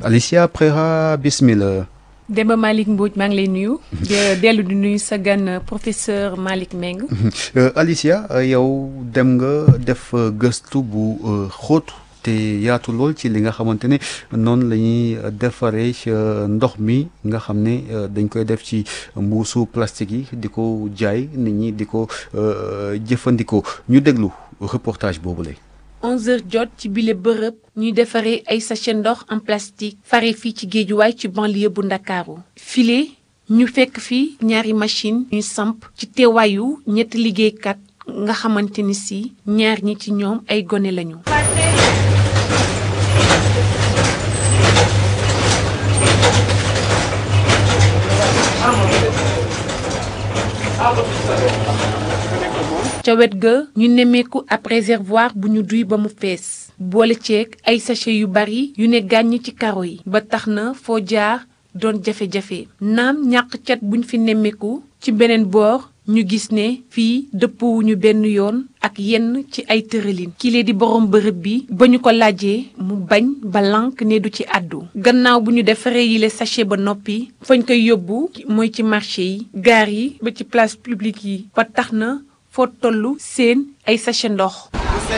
Alicia Prera bismillah. Demba Malick Mbodj maa ngi lay nuyu. dellu di nuyu sa gan professeur Malick Meng. Alicia yow dem nga def gëstu bu xóot te yaatu lool ci li nga xamante ne noonu la ñuy defaree ndox mi nga xam ne dañ koy def ci mbuusu plastique yi di ko jaay nit ñi di ko jëfandikoo ñu déglu reportage boobule. 11h jot ci bile bërëb ñuy defaree ay sachet ndox en plastique fare fii ci géejuwaay ci banlieue bu Ndakaaru file ñu fekk fii ñaari machine ñu samp ci teewaayu ñetti liggéeykat nga xamante ni si ñaar ñi ci ñoom ay gone lañu. ca wet ga ñu nemmeeku ab réservoir bu ñu duy ba mu fees boole ceeg ay sachet yu bari yu ne gàññ ci karo yi ba tax na foo jaar doon jafe-jafe naam ñàq cat buñ fi nemmeeku ci beneen boor ñu gis ne fii dëppowuñu benn yoon ak yenn ci ay tëralin kile di borom bërëb bi ba ñu ko laajee mu bañ ba lànk ne du ci àddu gannaaw bu ñu defaree yile sachet ba noppi fañ koy yóbbu mooy ci marché yi gaar yi ba ci place publique yi ba tax na foo tollu seen ay sachet ndox.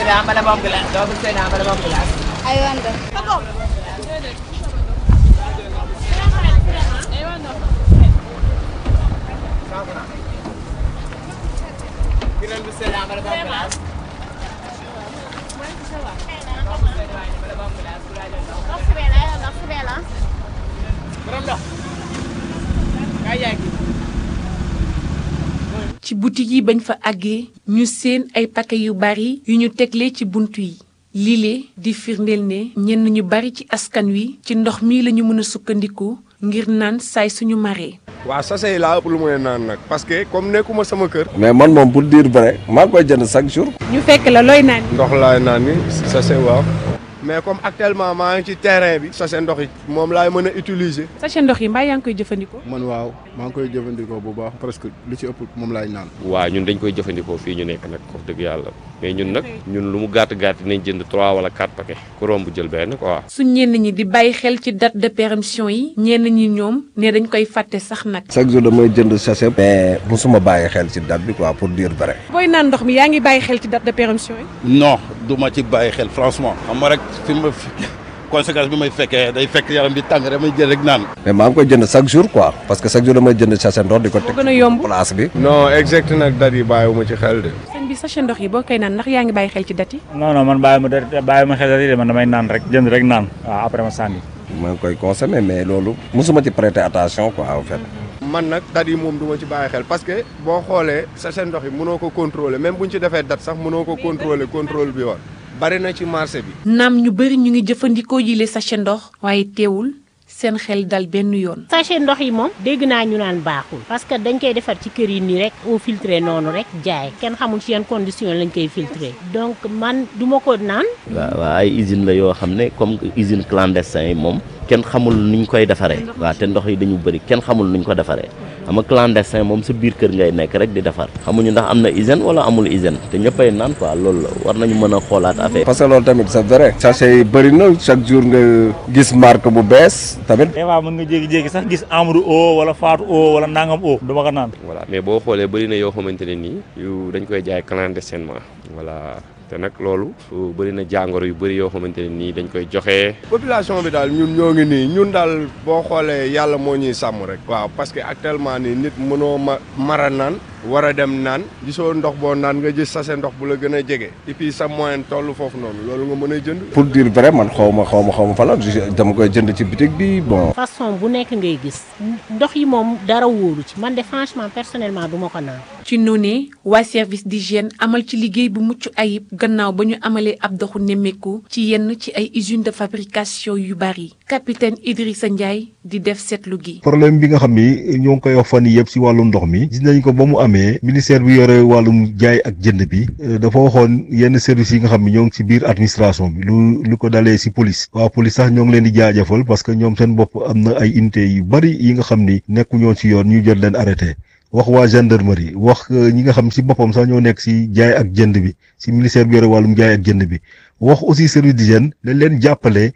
ci boutique yi bañ fa àggee ñu seen ay paquet yu bari yu ñu tegle ci buntu yi lile di firndeel ne ñenn ñu bari ci askan wi ci ndox mi la ñu mën a sukkandiku ngir naan saay suñu maree. waaw sachet yi laa ëpp lu muy naan nag parce que comme nekkuma sama kër. mais man moom pour dire vrai maa ngi koy jënd chaque jour. ñu fekk la looy naan. ndox laay naan ni sachet waaw. mais comme actuellement maa ngi ci terrain bi. sachet ndox yi moom laay mën a utiliser. sachet ndox yi mbaa yaa ngi koy jëfandikoo. man waaw maa ngi koy jëfandikoo bu baax presque lu ci ëpp moom laay naan. waaw ñun dañ koy jëfandikoo fii ñu nekk nag wax dëgg yàlla mais ñun nag ñun lu mu gàtt gàtt nañ jënd 3 wala 4 paquets ku romb jël benn quoi. su ñenn ñi di bàyyi xel ci date de péremption yi ñenn ñi ñoom ne dañ koy fàtte sax nag. chaque jour damay jënd sachet. mais musuma bàyyi xel ci date bi quoi pour dire vrai. booy naan ndox mi yaa ngi bàyyi xel ci date de péremption yi. non du ma ci bàyyi xel franchement xam nga rek fi ma conséquence bi may fekkee day fekk yaram bi tàng damay jël rek naan. mais maa ngi koy jënd chaque jour quoi parce que chaque jour damay jënd sachet ndox di ko teg gën a yomb place bi. non exact nag date yi bàyyiwuma ci xel de. sëñ bi sachet ndox yi boo koy naan ndax yaa ngi bàyyi xel ci date yi. non man bàyyi ma xel date yi de man damay naan rek jënd rek naan waaw après ma sànni. maa ngi koy consommer mais loolu musuma ci prêter attention quoi en fait. man nag date yi moom du ma ci bàyyi xel parce que boo xoolee sachet ndox yi mënoo ko contrôler même bu ñu ci defee date sax mënoo ko contrôler contrôle bi war bari na ci marché bi. naam ñu bëri ñu ngi jëfandikoo yile sachet ndox waaye teewul seen xel dal benn yoon. sachet ndox yi moom dégg naa ñu naan baaxul parce que dañ koy defar ci kër yi nii rek eau filtré noonu rek jaay kenn xamul ci yan condition lañ koy filtré donc man du ma ko naan. waaw ay usine la yoo xam ne comme usine clandestin yi moom kenn xamul nuñ koy defaree. waaw te ndox yi dañu bëri kenn xamul nuñ ko defaree. xam nga clandestin moom sa biir kër ngay nekk rek di defar xamuñu ndax am na hygiène wala amul hygiène te ñëppay naan quoi loolu la war nañu mën a xoolaat affaire. parce que loolu tamit c'est vrai. sachet yi bëri na chaque jour nga gis marque bu bees tamit. des fois mën nga jékki-jékki sax gis Amadou eau wala Fatou eau wala Nangam eau du ma ko naan. voilà mais boo xoolee bëri na yoo xamante ne nii yu dañ koy jaay clandestinement voilà. te nag loolu bëri na jàngoro yu bëri yoo xamante ne nii dañ koy joxe. population bi daal ñun ñoo ngi nii ñun daal boo xoolee yàlla moo ñuy sàmm rek. waaw parce que actuellement nii nit mënoo mara naan war a dem naan gisoo ndox boo naan nga gis sachet ndox bu la gën a jege et puis sa moyen toll foofu noonu loolu nga mën a jënd. pour dire vrai man xaw ma fa la dama koy jënd ci boutique bi bon. façon bu nekk ngay gis ndox yi moom dara wóoru ci man de franchement personnellement du ma ko naan. ci noonu waa service d'hygiène amal ci liggéey bu mucc ayib gannaaw ba ñu amalee ab doxu nemmeeku ci yenn ci ay usines de fabrication yu bari capitaine Idrissa Ndiaye di def seetlu gi. problème bi nga xam ni ñoo ngi koy wax fan yii yëpp si wàllum ndox mi gis nañ ko ba mu amee ministère bi yore wàllum jaay ak jënd bi dafa waxoon yenn services yi nga xam ni ñoo ngi si biir administration bi lu ko dalee si police. waa police sax ñoo ngi leen di jaajëfal parce que ñoom seen bopp am na ay unités yu bari yi nga xam ni nekkuñoo ci yoon ñu jot leen arrêté. wax waa gendarmerie wax ñi nga xam si boppam sax ñoo nekk si jaay ak jënd bi si ministère bi yore wàllum jaay ak jënd bi wax aussi service d'hygiène dañ leen jàppale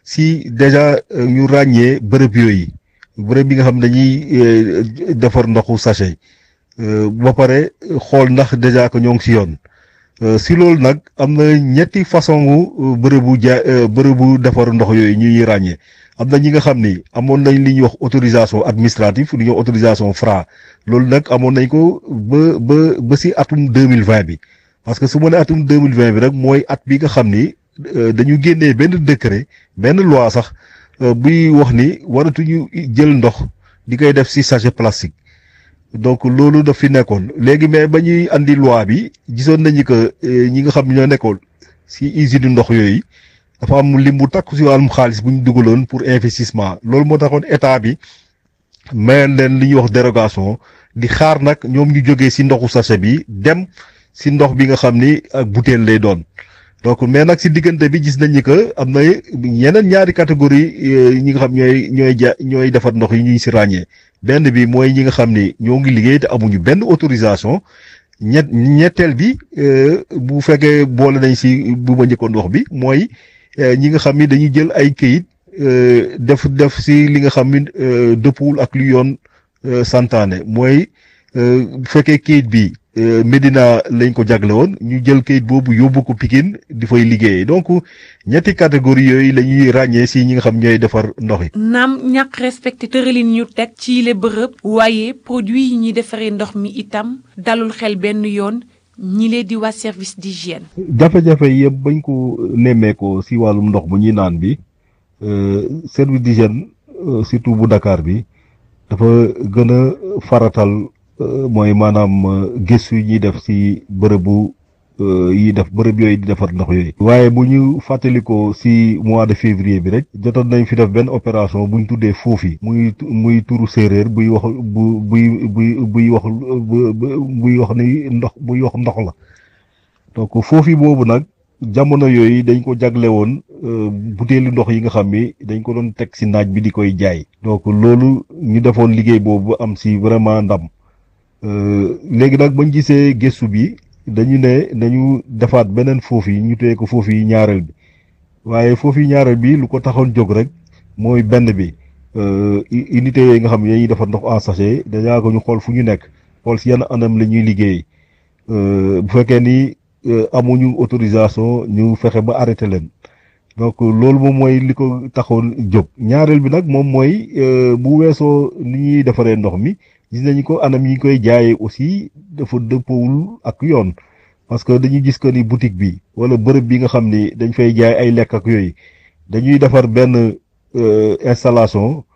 si déjà ñu ràññee bërëb yooyu bërëb yi nga xam ne dañuy defar ndoxu sachet ba pare xool ndax déjà que ñoo ngi si yoon si loolu nag am na ñetti façon gu bërëbu defar ndox yooyu ñuy ràññee am na ñi nga xam ni amoon nañ li ñuy wax autorisation administrative li ñuy wax autorisation Fra loolu nag amoon nañ ko ba si atum 2020 bi parce que su ma nee atum 2020 bi rek mooy at bi nga xam ni dañu génnee benn décret benn loi sax buy wax ni waratuñu jël ndox di koy def si sachet plastique donc loolu daf fi nekkoon léegi mais ba ñuy andi loi bi gisoon nañu que ñi nga xam ñoo nekkoon si usine ndox yooyu dafa am lim bu takku si wàllum xaalis bu ñu dugaloon pour investissement loolu moo taxoon état bi mayoon leen li ñuy wax dérogation di xaar nag ñoom ñu jógee si ndoxu sachet bi dem si ndox bi nga xam ni ak bouteille lay doon donc mais nag si diggante bi gis nañ ni que am na yeneen ñaari catégorie ñi nga xam ñooy defar ndox yi ñuy si ràññee benn bi mooy ñi nga xam ni ñoo ngi liggéey te amuñu benn autorisation ñetteel bi bu fekkee boole nañ si bu ma njëkkoon wax bi mooy ñi nga xam ni dañuy jël ay këyit def si li nga xam ni dëppwul ak lu yoon santaane mooy bu fekkee këyit bi Médina lañ ko jagle woon ñu jël këyit boobu yóbbu ko Pikine di fay liggéeyee donc ñetti catégorie yooyu la ñuy ràññee si ñi nga xam ñooy defar ndox yi. naam ñàkk respecté tëralin ñu teg ci le bërëb waaye produit yi ñuy defaree ndox mi itam dalul xel benn yoon ñi lee di waa service d'hygiène. jafe-jafe yëpp bañ ko nemmeekoo si wàllum ndox bu ñuy naan bi service d'hygiène surtout bu Dakar bi dafa gën a faratal. mooy maanaam gëstu yi ñuy def si bërëb yooyu di defar ndox yooyu. waaye bu ñu fàttalikoo si mois de février bi rek jotoon nañ fi def benn opération bu ñu tuddee foofi muy turu séeréer buy wax buy wax ni ndox buy wax ndox la donc foofi boobu nag jamono yooyu dañ ko jagle woon butéelu ndox yi nga xam ni dañ ko doon teg si naaj bi di koy jaay. donc loolu ñu defoon liggéey boobu am si vraiment ndam. léegi nag bañ gisee gëstu bi dañu ne nañu defaat beneen foofu yi ñu téye ko foofu yi ñaareel bi waaye foofu yi ñaareel bi lu ko taxoon jóg rek mooy benn bi unité yooyu nga xam ne dañuy defar ndox en sachet dañaa ko ñu xool fu ñu nekk xool si yenn anam la ñuy liggéey bu fekkee ni amuñu autorisation ñu fexe ba arrêté leen donc loolu moom mooy li ko taxoon jóg ñaareel bi nag moom mooy bu weesoo ni ñuy defaree ndox mi. gis nañu ko anam yi koy jaayee aussi dafa dëppawul ak yoon parce que dañuy gis que ni boutique bi wala bërëb bi nga xam ni dañ fay jaay ay lekk ak yooyu dañuy defar benn installation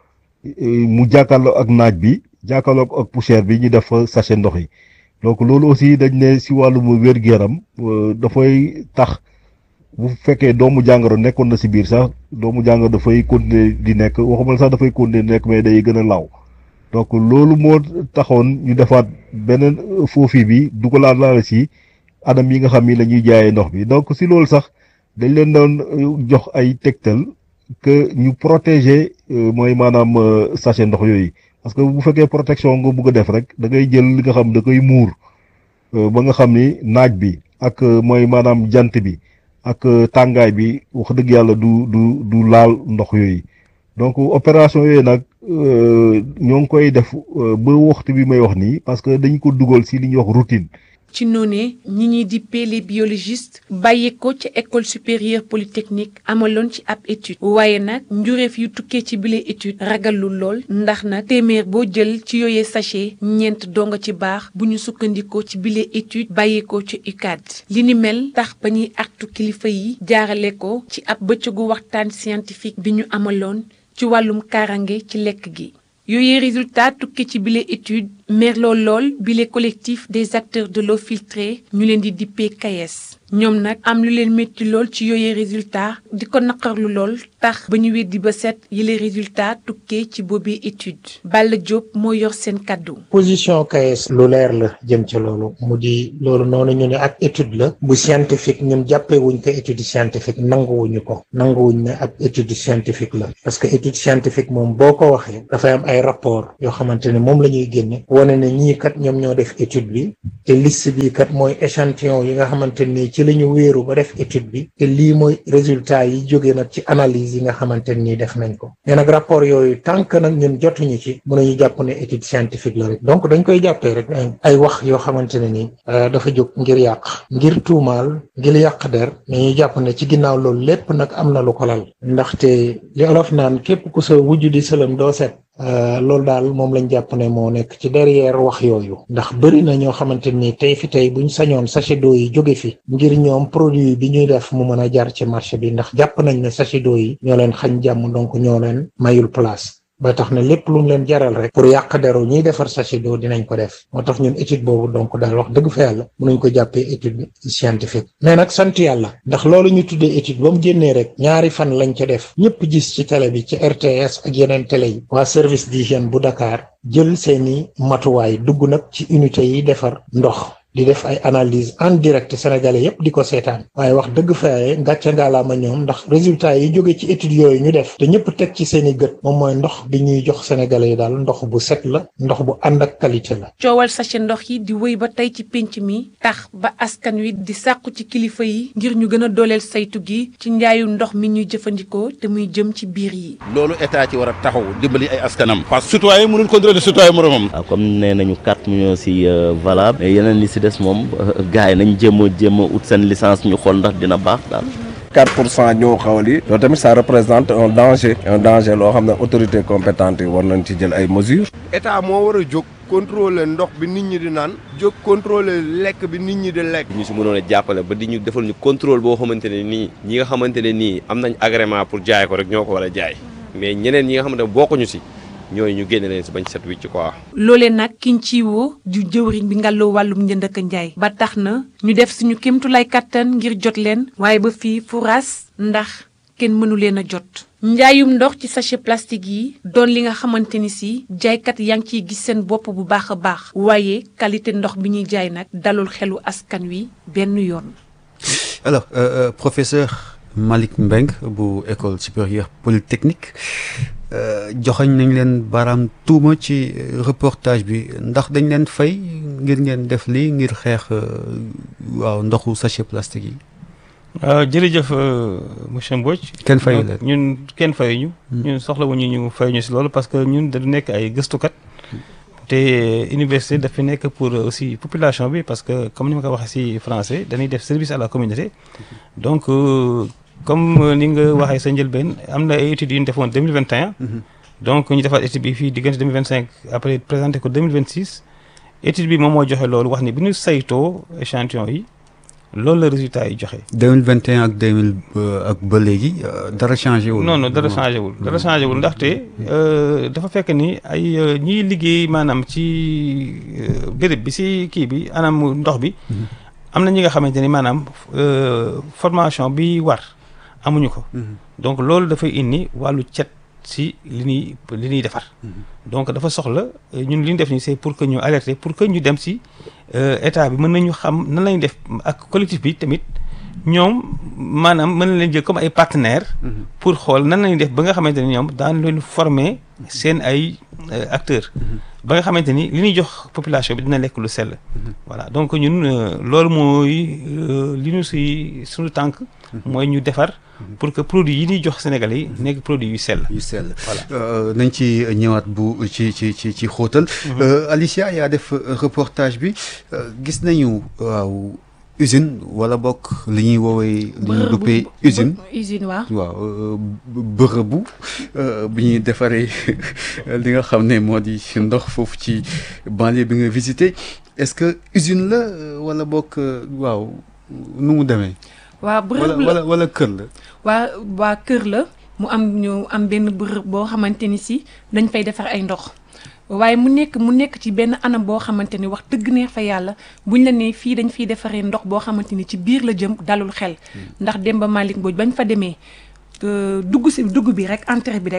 mu jàkkaarloo ak naaj bi jàkkaarloo ak poussière bi ñu def fa sachet ndox yi donc loolu aussi dañ ne si wàllum wér-gu-yaram dafay tax bu fekkee doomu jàngoro nekkoon na si biir sax doomu jàngoro dafay continuer di nekk waxuma sax dafay continuer di nekk mais day gën a law. donc loolu moo taxoon ñu defaat beneen foofi bi dugalaat laala si anam yi nga xam ni la ñuy jaayee ndox bi donc si loolu sax dañ leen doon jox ay tegtal que ñu protéger mooy maanaam sachet ndox yooyu parce que bu fekkee protection nga bugg a def rek da ngay jël li nga xam da koy muur ba nga xam ni naaj bi ak mooy maanaam jant bi ak tàngaay bi wax dëgg yàlla du laal ndox yooyu donc opération yooyu nag ñoo ngi koy def ba waxtu bi may wax nii parce que dañ ko dugal si li ñuy wax routine. ci noonee ñi ñuy dippee les biologistes bàyyi ko ci école supérieure polytechnique amaloon ci ab étude waaye nag njureef yu tukkee ci bile étude ragalul lool ndax nag téeméer boo jël ci yooyee sachet ñeent donga ci baax bu ñu sukkandikoo ci bile étude bàyyi ko ci UCAD li ni mel tax ba ñuy artu kilifa yi jaarale ko ci ab bëccëgu waxtaan scientifique bi ñu amaloon ci wàllum kaaraange ci lekk gi yooyee résultat tukki ci bile étude merloo lool bile collectif des acteurs de l'eau filtrée ñu leen di dippee CAES ñoom nag am lu leen métti lool ci yooyee résultat di ko naqarlu lool tax ba ñu weddi ba set yile résultat tukkee ci boobee étude Balla Diop moo yor seen kaddu. position CAES lu leer la jëm ci loolu mu di loolu noonu ñu ne ak étude la bu scientifique ñun jàppee wuñ ko étude scientifique nanguwuñu ne ak étude scientifique la parce que étude scientifique moom boo ko waxee dafay am ay rapport yoo xamante ne moom la ñuy génne wane ne ñii kat ñoom ñoo def étude bi te liste bi kat mooy échantillon yi nga xamante ni ci la ñu wéeru ba def étude bi te lii mooy résultat yi jóge nag ci analyse yi nga xamante ni def nañ ko mais nag rapport yooyu tant que nag ñun jotuñu ci mën nañu jàpp ne étude scientifique la rek donc dañ koy jàppee rek ay wax yoo xamante ne ni dafa jóg ngir yàq ngir tuumaal ngir yàq der mais ñu jàpp ne ci ginnaaw loolu lépp nag am na lu ko lal ndaxte li olof naan képp ku sa wujj di sëlam doo set loolu daal moom lañ jàpp ne moo nekk ci derrière wax yooyu ndax bëri na ñoo xamante ni tey fi tey buñ sañoon sachet d'eau yi jóge fi ngir ñoom produit bi ñuy def mu mën a jar ci marché bi ndax jàpp nañ ne sachet d'eau yi ñoo leen xañ jàmm donc ñoo leen mayul place ba tax na lépp lu mu leen jaral rek pour yàq deru ñiy defar sachet d'eau dinañ ko def moo tax ñun étude boobu donc daal wax dëgg fa yàlla mënuñ ko jàppee étude scientifique mais nag sant yàlla ndax loolu ñu tuddee étude ba mu génnee rek ñaari fan lañ ca def ñëpp gis ci télé bi ci RTS ak yeneen télé yi waa service d'hygiène bu Dakar jël seeni matuwaay dugg nag ci unité yi defar ndox di def ay analyse en direct sénégalais yépp di ko seetaan waaye wax dëgg faaye ngàcce ngaalaama ñoom ndax résultat yi jóge ci études yooyu ñu def te ñëpp teg ci seeni gët moom mooy ndox bi ñuy jox sénégalais yi daal ndox bu set la ndox bu ànd ak qualité la. coowal sachet ndox yi di wéy ba tey ci pénc mi tax ba askan wi di sàqu ci kilifa yi ngir ñu gën a dooleel saytu gi ci njaayu ndox mi ñuy jëfandikoo te muy jëm ci biir yi. loolu état ci war a taxaw dimbali ay askanam. parce que citoyen mënul contrôler citoyen moromam. comme nee nañu 4 millions si valable mais yeneen li si des moom gars yi nañ jéem a ut seen licence ñu xool ndax dina baax daal. 4% ñoo xawal yi loolu tamit ça représente un danger loo xam ne autorité compétente yi war nañ ci jël ay mesures. état moo war a jóg contrôler ndox bi nit ñi di naan jóg contrôler lekk bi nit ñi di lekk. ñu si mënoon a jàppale ba di ñu defal ñu contrôle boo xamante ne nii ñi nga xamante ne nii am nañ agrément pour jaay ko rek ñoo ko war a jaay mais ñeneen ñi nga xamante ne bokkuñu si ñooyu ñu génne leen si bañ set wicc quoi. loolee nag kiñ ci woo ju jëwriñ bi ngàlloo wàllum njënd ak njaay ba tax na ñu def suñu kéemtulaay kàttan ngir jot leen waaye ba fii furaas ndax kenn mënu leen a jot. njaayum ndox ci sachet plastique yi doon li nga xamante ni si jaaykat yaa ngi ciy gis seen bopp bu baax a baax waaye qualité ndox bi ñuy jaay nag dalul xelu askan wi benn yoon. alors professeur Malick Mbengue bu école supérieure polytechnique. joxañ nañ leen baaraam tuuma ci reportage bi ndax dañ leen fay ngir ngeen def lii ngir xeex waaw ndoxu sachet plastique yi. jërëjëf monsieur Mbodj. kenn fayu leen ñun kenn fayuñu. ñun soxlawuñu ñu fayuñu si loolu parce que ñun dañu nekk ay gëstukat. te université dafa nekk pour aussi population bi parce que comme ni ma ko waxee si français dañuy def service à la communauté donc. comme ni nga waxee sa njëlbeen am na ay études yu ñu defoon 2021. donc ñu defaat étude bi fii diggante 2025 après présenté ko 2026 étude bi moom moo joxe loolu wax ni bi ñu saytoo échantillon yi loolu la résultat yi joxe. 2021 ak 2000 ak ba léegi dara changé wul. non dara changé wul. dara changé wul ndaxte dafa fekk ni ay ñiy liggéey maanaam ci béréb bi si kii bi anam ndox bi. am na ñi nga xamante ni maanaam formation bi war. amuñu ko donc loolu dafay indi wàllu cet si li ñuy defar donc dafa soxla ñun li ñu def nii c'est pour que ñu alerter pour que ñu dem si état bi mën nañu xam nan lañu def ak collectif bi tamit ñoom maanaam mën na leen jël comme ay partenaires pour xool nan lañu def ba nga xamante ni ñoom daan leen former seen ay acteurs ba nga xamante ni li ñuy jox population bi dina lekk lu sell voilà donc ñun loolu mooy li ñu si suñu tànk mooy ñu defar pour que produit yi ñuy jox Sénégalais yi nekk produit yu sell. yu sell voilà. nañ ci ñëwaat bu ci xóotal. Alicia yaa def reportage bi gis nañu waaw usine wala bokk li ñuy woowee. li ñuy duppee usine. usine waaw bërëbu bi ñuy defaree li nga xam ne moo di ndox foofu ci banlieue bi nga visité est-ce que usine la wala bokk waaw nu mu demee. waa bërëb la wala kër la. waa kër la mu am benn bërëb boo xamante ni si dañ fay defar ay ndox waaye mu nekk ci benn anam boo xamante ni wax dëgg neex fa yàlla buñ la nee fii dañ fiy defaree ndox boo xamante ni ci biir la jëm dalul xel ndax Demba Malick Mbodj bañ fa demee dugg bi rek entrée bi rek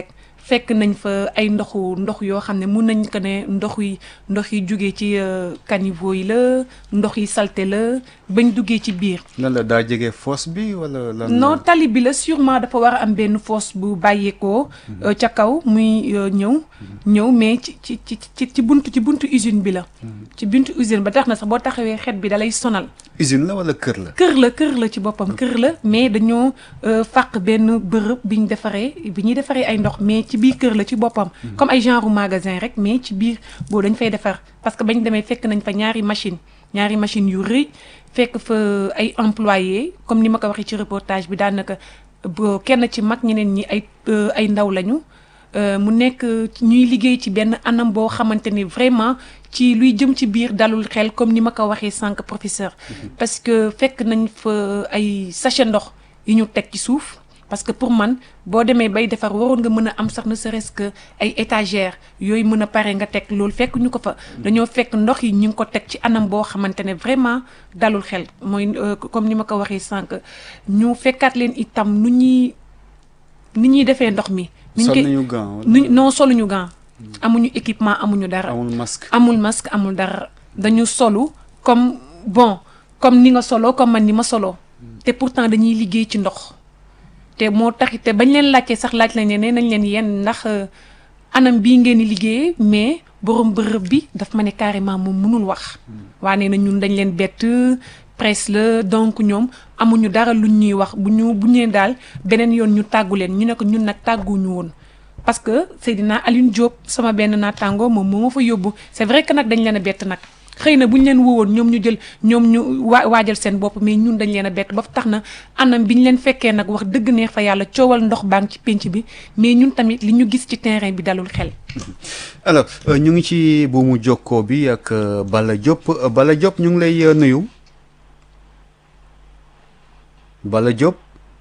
fekk nañ fa ay ndox yoo xam ne mun nañ ko ne ndox yi jógee ci caniveau yi la ndox yi salté la bañ duggee ci biir. lan la daa jege fosse bi wala lan. non tali bi la sûrement dafa war a am benn fosse bu bàyyeekoo ca kaw muy ñëw mais ci buntu usine bi la. ci buntu usine ba tax na sax boo taxawee xet bi dalay sonal. usine la wala kër la. kër la ci boppam kër la mais dañoo fàq benn bërëb bi ñuy defaree ay ndox mais ci biir kër la ci boppam. comme ay genre magasin rek mais ci biir boo dañ fay defar parce que bañ demee fekk nañ fa ñaari machine yu rëy fekk fa ay employés comme ni ma ko waxee ci reportage bi daanaka kenn ci mag ñeneen ñi ay ndaw lañu. mu nekk ñuy liggéey ci benn anam boo xamante ni vraiment ci luy jëm ci biir dalul xel comme ni ma ko waxee sànq professeur. parce que fekk nañ fa ay sachet ndox yu ñu teg ci suuf parce que pour man boo demee bay defar waroon nga mën a am sax ne serait-ce que ay étagères yooyu mën a pare nga teg loolu fekk ñu ko fa. dañoo fekk ndox yi ñu ngi ko teg ci anam boo xamante ne vraiment dalul xel mooy comme ni ma ko waxee sànq ñu fekkaat leen itam ni ñuy defee ndox mi. soluñu gant non soluñu gant. amuñu équipement amuñu dara. amul masque amul dara dañu solu comme ni nga solo comme man ni ma solo. te pourtant dañuy liggéey ci ndox. te moo tax te bañ leen laajte sax laaj lañ ne nañ leen yéen ndax anam bii ngeen di liggéeyee mais borom bërëb bi daf ma ne carrément moom mënul wax. waa nee na ñun dañ leen bett. presse la donc ñoom amuñu dara luñ ñuy wax bu ñu daal beneen yoon ñu tàggu leen ñu ne ko ñun nag tàgguñu woon parce que Seydina Alioune Diop sama benn naataango moom moo ma fa yóbbu c'est vrai que nag dañ leen a bett nag xëy na bu ñu leen woowoon ñoom ñu waajal seen bopp mais ñun dañ leen a bett ba tax na anam bi ñu leen fekkee nag wax dëgg neex fa yàlla coowal ndox baa ngi ci pénc bi mais ñun tamit li ñu gis ci terrain bi dalul xel. alors ñu ngi ci buumu jokkoo bi ak Balla Diop ñu ngi lay nuyu. Balla Diop.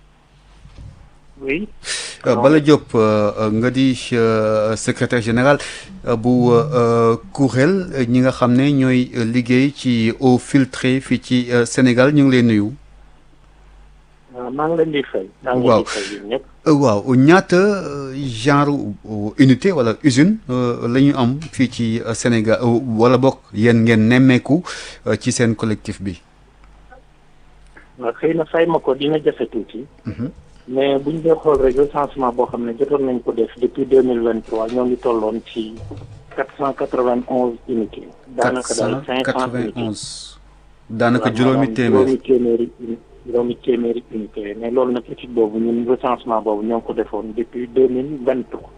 oui. Balla Diop nga di secrétaire général bu kuréel ñi nga xam ne ñooy liggéey ci eau filtrée fii ci Sénégal ñu ngi lay nuyu. maa ngi leen di fay. waaw waaw ñaata genre unité wala usine la ñu am fii ci Sénégal wala bokk yéen ngeen nemmeeku ci seen collectif bi. waaw xëy na fay ma ko dina jafe tuuti. mais bu ñu dee xool rek recensement boo xam ne jotoon nañ ko def depuis 2023 ñoo ngi tolloon ci 491 unités. daanaka daal 500 unités. daanaka juróomi téeméeri unité mais loolu nag étude boobu ñun recensement boobu ñoo ngi ko defoon depuis 2023.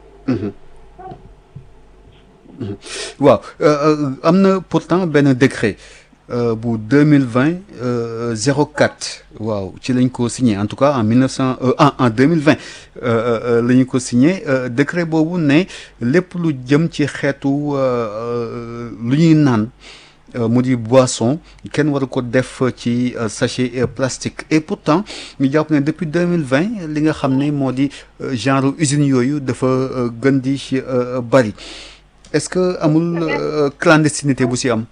waaw am na pourtant benn décret. bu 2020 04 waaw ci lañ ko signé en tout cas en 2020 la ñu ko signé décret boobu ne lépp lu jëm ci xeetu lu ñuy naan mu di boisson kenn waru ko def ci sachet plastique et pourtant ñu jàpp ne depuis 2020 li nga xam ne moo di genre usine yooyu dafa gën di bari est-ce que amul clandestinité bu si am.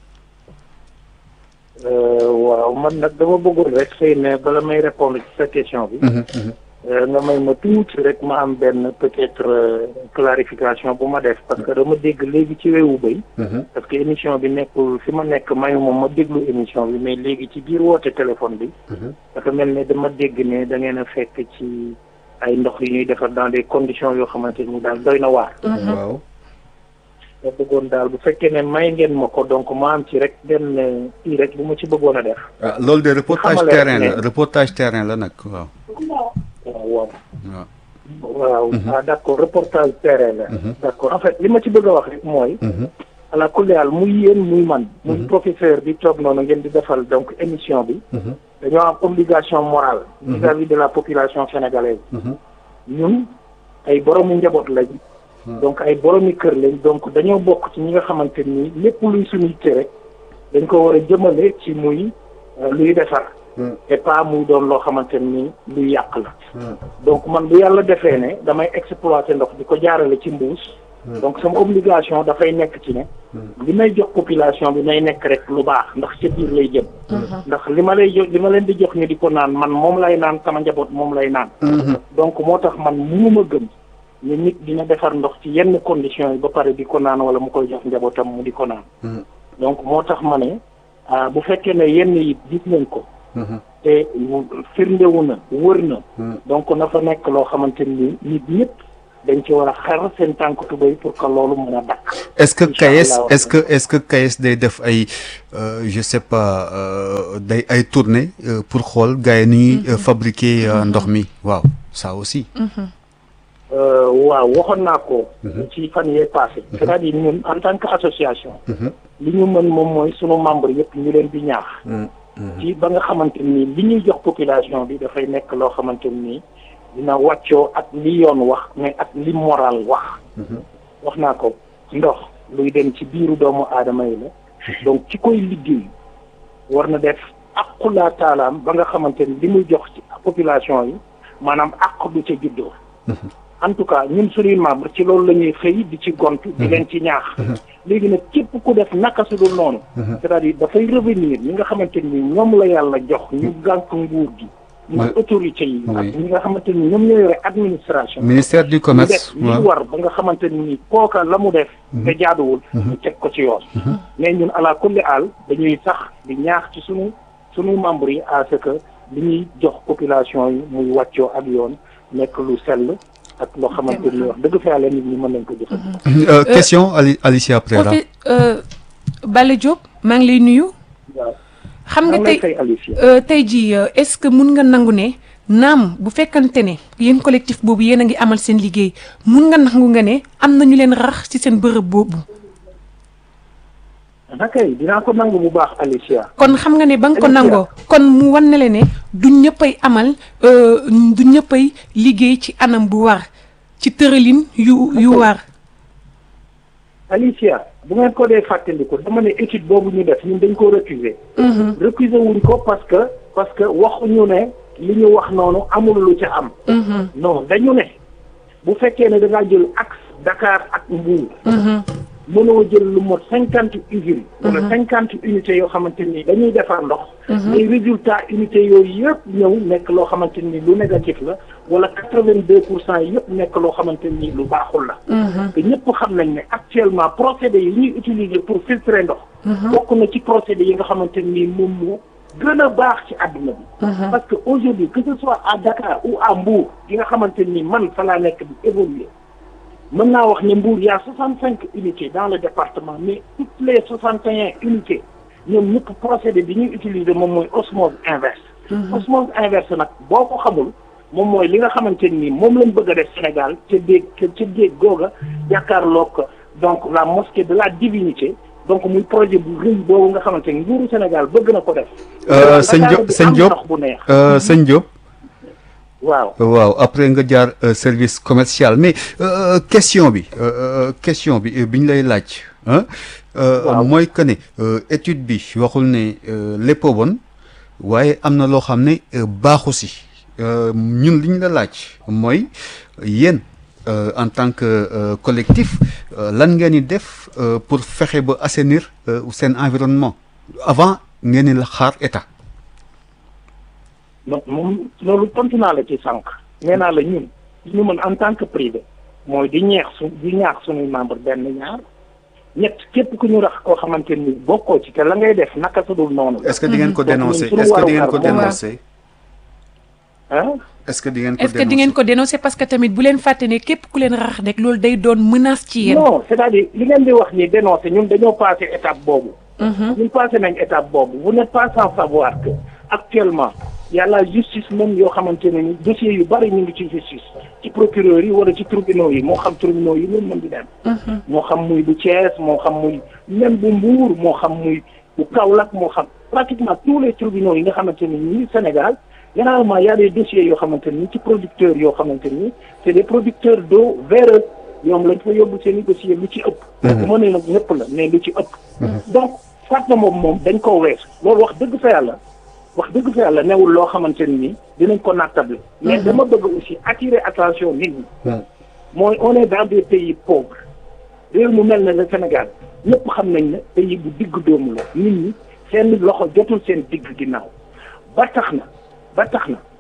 waaw man nag dama bëggoon rek xëy na bala may répondre ci sa question bi. nga may ma tuuti rek ma am benn peut-être clarification bu ma def parce que dama dégg léegi ci wewu bëy. parce que émission bi nekkul fi ma nekk mayu ma déglu émission bi mais léegi ci biir woote téléphone bi. dafa mel ne dama dégg ne da ngeen a fekk ci ay ndox yu ñuy defar dans des conditions yoo xamante ni daal doy na waar. waaw. ma bëggoon daal bu fekkee ne may ngeen ma ko donc ma am ci rek benn kii rek bu ma ci bëggoon a def. ah loolu de reportage terrain la reportage terrain la nag waaw. waaw. waaw ah d'accord reportage terrain la. d'accord en fait li ma ci bëgg a wax rek mooy. ala kulli haal muy yéen muy man. muy professeur bi toog noonu ngeen di defal donc émission bi. dañoo am obligation morale. vis-à-vis de la population sénégalaise. ñun ay boromu njaboot lañ. donc ay boromi kër lañ donc dañoo bokk ci ñi nga xamante ni lépp luy suñu yitte rek dañ ko war a jëmale ci muy luy defar. et pas muy doon loo xamante ni luy yàq la. donc man bu yàlla defee ne damay exploiter ndox di ko jaarale ci mbuus. donc sama obligation dafay nekk ci ne. li may jox population bi may nekk rek lu baax ndax ca biir lay jëm. ndax li ma leen di jox ñu di ko naan man moom lay naan sama njaboot moom lay naan. donc moo tax man mënuma gëm. ni nit dina defar ndox ci yenn conditions yi ba pare di ko naan wala mu koy jox njabootam mu di ko naan. donc moo tax ma ne bu fekkee ne yenn yi gis nañ ko. te firndewu na wër na. donc na fa nekk loo xamante ni nit ñëpp dañ ci war a xar seen tànk tubéy pour que loolu mën a dakk. est-ce que KAES day def ay je sais pas day ay tournée pour xool gars yi ni ñuy fabriquer ndox mi waaw ça aussi. waaw waxoon naa ko. ci fan yee passé. c'est-à-dire ñun en tant que association. li ñu mën moom mooy sunu membre yëpp ñu leen di ñaax. ci ba nga xamante ni li ñuy jox population bi dafay nekk loo xamante ni dina wàccoo ak li yoon wax mais ak li moral wax. wax naa ko ndox luy dem ci biiru doomu aadama yi la. donc ci koy liggéey war na def aqulaa taalaam ba nga xamante ni li muy jox ci population yi maanaam aqu du ca juddoo. en tout cas ñun suñuy membre ci loolu la ñuy xëy di ci gontu di leen ci ñaax. léegi nag képp ku def naka su dul noonu. c'est-à-dire dafay revenir ñi nga xamante ni ñoom la yàlla jox ñu gànk nguur gi. ñu autorités yi. ak ñi nga xamante ni ñoom ñoo yore administration. ministère du commerce ñu def li war ba nga xamante ni kooka la mu def. te jaaduwul. ñu teg ko ci yoon. mais ñun ala kulli aal dañuy sax di ñaax ci sunu membres yi à ce que li ñuy jox population yi muy wàccoo ak yoon nekk lu sell. ak loo xamante ni wax dëgg fa yàlla nit ñi mën nañ ko jëfandikoo. question Alicia Prera. Balla Diop maa ngi lay nuyu. waaw xam nga tey jii est-ce que mun nga nangu ne naam bu fekkante ne yéen collectif boobu yéen a ngi amal seen liggéey mun nga nangu nga ne am na ñu leen rax ci seen bërëb boobu. kay dinaa ko nangu bu baax Alicia. kon xam nga ne ba nga ko nangoo kon mu wan ne le ne du ñëppay amal du ñëppay liggéey ci anam bu war ci tëralin yu war. Alicia bu ngeen ko dee fàttaliku dama ne étude boobu ñu def ñun dañ ko recuser. recuser wuñ ko parce que waxuñu ne li ñu wax noonu amul lu ca am. non dañu ne bu fekkee ne da ngaa jël axe Dakar ak Mbour. mënoo jël lu mot 50 usines. wala 50 unités yoo xamante ni dañuy defar ndox. les résultats unités yooyu yëpp ñëw nekk loo xamante ni lu négatif la wala 82% yëpp nekk loo xamante ni lu baaxul la. te ñëpp xam nañ ne actuellement procédés yi ñuy utiliser pour filtrer ndox. bokk na ci procédés yi nga xamante ni moom moo gën a baax ci àdduna bi. parce que aujourd'hui que ce soit à Dakar ou à Mbour yi nga xamante ni man fa laa nekk di évoluer. mën naa wax ne Mbour y a 65 unités dans le département mais toutes les 61 unités ñoom ñëpp procédé bi ñuy utiliser moom mooy osmose inverse. osmose inverse nag boo ko xamul moom mooy li nga xamante ni moom lañ bëgg a def Sénégal ca déeg googa jàkkaarloog donc la mosquée de la divinité donc muy projet bu rëy boobu nga xamante ni nguuru Sénégal bëgg na ko def. sëñ Diop. waaw après nga jaar service commercial mais question bi biñ lay laaj. mooy que ne étude bi waxul ne lépp bon waaye am na loo xam ne baaxu si ñun liñ la laaj mooy yéen en tant que collectif lan ngeen di def pour fexe ba assainir seen environnement avant ngeen di la xaar état. donc moom loolu tontu naa la ci sànq nee naa la ñun ñu mën en tant que privé mooy di ñaax suñuy membre benn ñaar ñett képp ku ñu rax koo xamante ni bokkoo ci te la ngay def naka su dul noonu. est-ce que di ngeen ko dénoncer est-ce que di ngeen ko dénoncer. est-ce que di ngeen ko dénoncer parce que tamit bu leen fàtte ne képp ku leen rax rek loolu day doon menace ci yéen. non c'est-à-dire li ngeen di wax ni dénoncer ñun dañoo passé étape boobu. ñun passé nañ étape boobu vous n'êtes pas sans savoir que actuellement. y a la justice même yoo xamante ne ni dossiers yu bari ñu ngi ci justice ci procureur yi wala ci tribunaux yi moo xam tribunaux yi loolu mën di dem. moo xam muy bu Thiès moo xam muy même bu Mbour moo xam muy bu Kaolack moo xam pratiquement tous les tribunaux yi nga xamante ne nii Sénégal généralement y a des dossiers yoo xamante ni ci producteurs yoo xamante ni c'est des producteurs d'eau véreux ñoom lañ fa yóbbu seen i dossiers lu ci ëpp. bu ma nee nag ñëpp la mais lu ci ëpp. donc fàtte moom dañ koo weesu loolu wax dëgg fa yàlla newul loo xamante ni dinañ ko nattable mais dama bëgg aussi attirer attention nit ñi. mooy on est dans des pays pauvres réew mu mel ne le Sénégal ñëpp xam nañ ne pays bu digg doomu la nit ñi seen loxo jotul seen digg ginnaaw ba tax na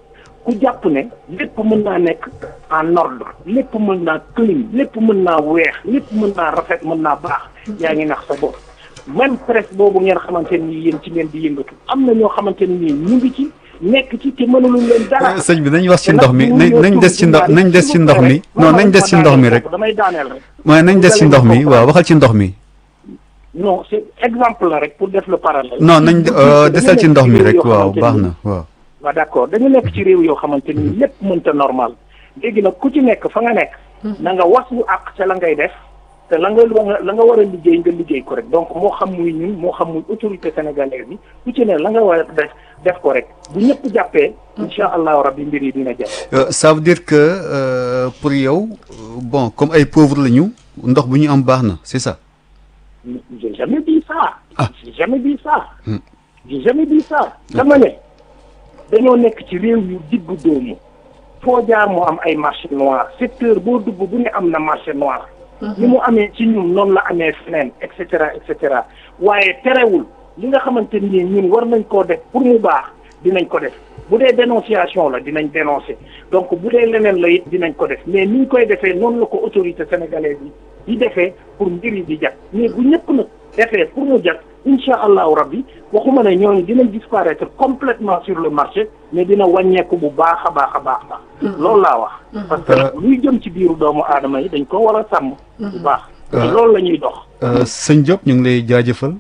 ku jàpp ne lépp mën naa nekk en ordre lépp mën naa clean lépp mën naa weex lépp mën naa rafet mën naa baax yaa ngi nax sa bopp même presse boobu ngeen xamante ni yéen ci ngeen di yëngatu am na ñoo xamante ni ñu ngi ci nekk ci te mënuluñ leen dara. sëñ bi nañ wax ci ndox mi nañ des ci ndox nañ des ci ndox mi non nañ des ci ndox mi rek damay daaneel rek. mooy nañ des ci ndox mi waaw waxal ci ndox mi. non c'est exemple la rek pour def le parallèle. non nañ desal ci ndox mi rek waaw baax na waaw. waaw d'accord dañu nekk ci réew yoo xamante ni lépp mënta normal léegi nag ku ci nekk fa nga nekk. na nga waslu àq ca la ngay def. te la nga war a liggéey nga liggéey ko rek donc moo xam muy ñun moo xam muy autorité sénégalaise bi ku ci ne la nga war a def ko rek bu ñëpp jàppee incha allahu rabbi mbir yi dina jàpp. ça veut dire que pour yow bon comme ay pauvres la ñu ndox bu ñu am baax na c'est ça. j'ai jamais dit ça. j'ai jamais dit ça. j'ai jamais dit ça. dama ne dañoo nekk ci réew yu diggu doomu foo jaar moo am ay marché noir secteur boo dugg bu ne am na marché noir. ni mu amee ci ñun noonu la amee feneen et cetera waaye terewul li nga xamante ni ñun war nañ koo def pour mu baax dinañ ko def bu dee dénonciation la dinañ dénoncer donc bu dee leneen la it dinañ ko def mais ni ñu koy defee noonu la ko autorité sénégalaise yi di defee pour mbir yi di jag mais bu ñëpp nag defee pour mu jag incha allahu rabbi waxuma ne ñooñu dinañ disparaître complètement sur le marché mais dina wàññeeku bu baax a baax. loolu laa wax. parce que luy jëm ci biiru doomu aadama yi dañ ko war a sàmm. bu baax. loolu la ñuy dox. sëñ Diop ñu ngi lay jaajëfal.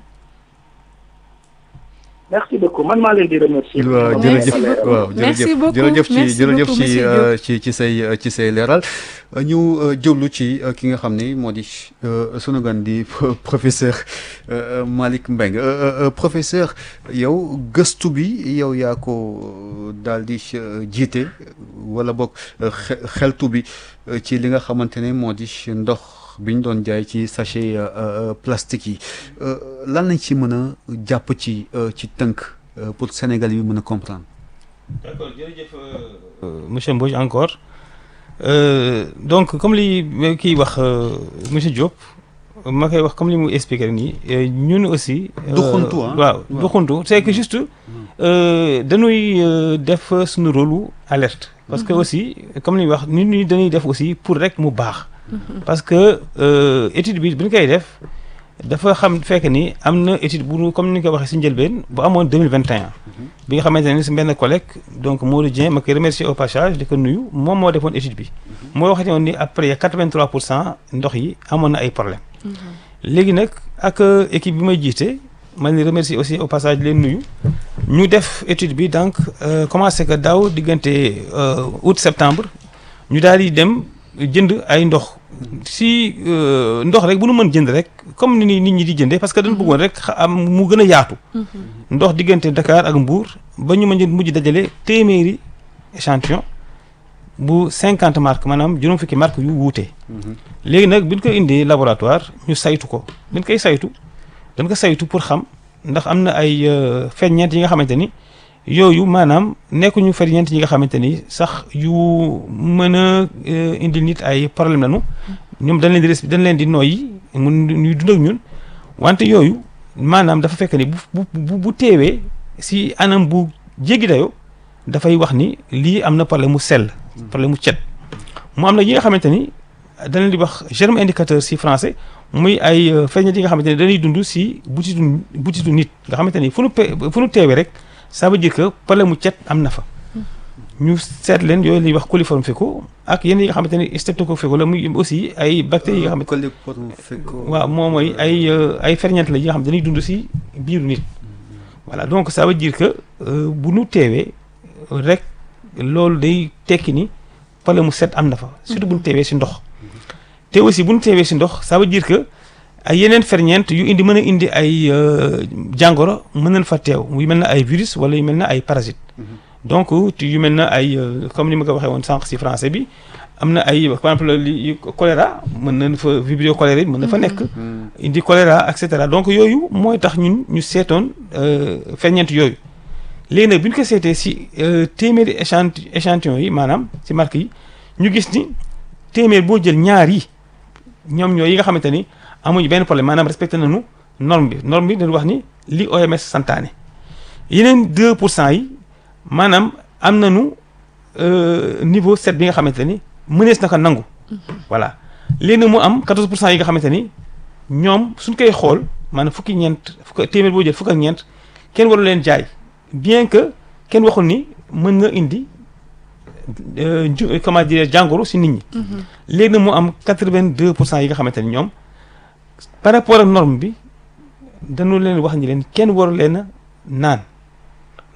merci beaucoup man maa leen di remercier. waaw jërëjëf waaw jërëjëf ci say leeral ñu jublu ci ki nga xam ni moo di sunu gan di professeur Malick Mbengue professeur yow gëstu bi yow yaa ko daal di jiite wala boog xeltu bi ci li nga xamante ne moo di ndox bi ñu doon jaay ci sachet plastique yi lan lañ ci mën a jàpp ci tënk pour Sénégal yi mën a comprendre. d'accord jërëjëf monsieur Mbodj encore donc comme li kii wax monsieur Diop ma koy wax comme li mu expliqué nii ñun aussi. duxuntu waaw duxuntu c'est que juste dañuy def suñu rôle alerte. parce que aussi comme li wax nit ñi dañuy def aussi pour rek mu baax. parce que étude bi ñu koy def dafa fekk ni am na étude bu comme ni nga ko waxee si njëlbeen bu amoon 2021 bi nga xamante ne si benn collègue donc Modou Dieng ma koy remercier au passage di ko nuyu moom moo defoon étude bi moo waxati woon ni après 83% ndox yi amoon na ay problème léegi nag ak équipe bi may jiite ma leen remercier aussi au passage leen nuyu ñu def étude bi donc commencé que daaw diggante août septembre ñu daal di dem jënd ay ndox si ndox rek bu nu mën jënd rek comme ni nit ñi di jëndee parce que dañu bëggoon rek am mu gën a yaatu. ndox diggante Dakar ak Mbour ba ñu mën mujj dajale téeméeri échantillon bu 50 marques maanaam juróom fukki marques yu wuute. léegi nag bi ñu ko indee laboratoire ñu saytu ko bi ñu koy saytu dañ ko saytu pour xam ndax am na ay ferñeent yi nga xamante ni. yooyu maanaam nekkuñu ferñeent yi nga xamante ni sax yu mën a indil nit ay problème lañu ñoom dañ leen di noyyi mun ñuy dund ak ñun wante yooyu maanaam dafa fekk ni bu teewee si anam bu jéggi dayoo dafay wax ni lii am na problème mu sell problème mu cet mu am na yi nga xamante ni dañ leen di wax germe indicateur si français muy ay ferñeent yi nga xamante ni dañuy dund si butitu nit nga xamante ni fu nu teewee rek ça veut dire que problème mu cet am na fa ñu seet leen yooyu la ñuy wax coliforme fécaux ak yenn yi nga xamante ni streptocoque fécaux la muy aussi ay bactéries yi nga xamante waaw moom mooy ay ferñeent la yi nga xam ne dañuy dund si biiru nit voilà donc ça veut dire que bu nu teewee rek loolu day tekki ni problème mu set am na fa surtout bu nu teewee si ndox te aussi bu nu teewee si ndox ça veut dire que ay yeneen ferñeent yu mën a indi ay jàngoro mën nañ fa teew yu mel na ay virus wala yu mel na ay parasites donc yu mel na ay comme ni ma ko waxee woon sànq si français bi am na ay par exemple li choléra mën nañ fa vibrio choléra mën na fa nekk indi choléra et cetera donc yooyu mooy tax ñun ñu seetoon ferñeent yooyu léegi nag bi ñu ko seetee si téeméeri échantillon yi maanaam si marque yi ñu gis ni téeméer boo jël ñaar yi ñoom ñooy yi nga xamante ni amuñu benn problème maanaam respecté nañu norme bi dañu wax ni li OMS santaane yeneen 2% yi maanaam am nañu niveau 7 bi nga xamante ni mënees na ko nangu. voilà léegi mu am 14% yi nga xamante ni ñoom suñ koy xool maanaam téeméer boo jël fukk ak ñeent kenn waru leen jaay bien que kenn waxul ni mën nga indi comment dire jàngoro si nit ñi. léegi nag mu am 82% yi nga xamante ni ñoom par rapport ak norme bi dañu leen wax ni leen kenn waru leen a naan.